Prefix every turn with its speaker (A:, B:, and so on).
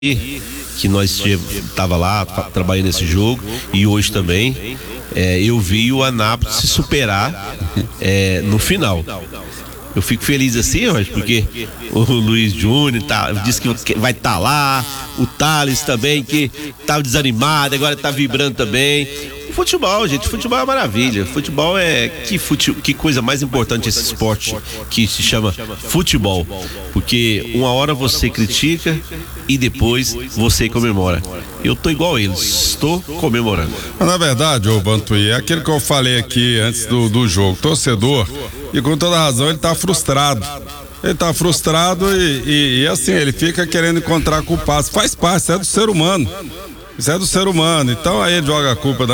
A: que nós estava lá trabalhando nesse jogo e hoje também, eu vi o Anápolis se superar no final. Eu fico feliz assim, Roger, porque o Luiz Júnior disse que vai estar lá, o Thales também, que estava desanimado, agora está vibrando também. O futebol, gente, futebol é uma maravilha. Futebol que coisa mais importante esse esporte que se chama futebol. Porque uma hora você critica e depois você comemora. Eu tô igual a eles, estou comemorando.
B: Mas na verdade, ô Bantuí, é aquilo que eu falei aqui antes do jogo. Torcedor, e com toda razão, ele tá frustrado. Ele tá frustrado e assim, ele fica querendo encontrar culpados. Faz parte, isso é do ser humano. Isso é do ser humano. Então aí ele joga a culpa